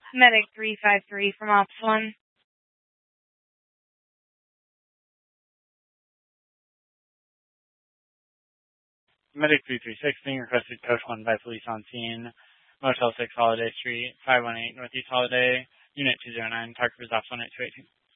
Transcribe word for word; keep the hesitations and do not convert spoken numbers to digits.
Medic three five three from Ops one. Medic three three six being requested Coach one by police on scene. Motel six Holiday Street, five one eight Northeast Holiday, Unit two zero nine, Park Reserve one eight two eight two.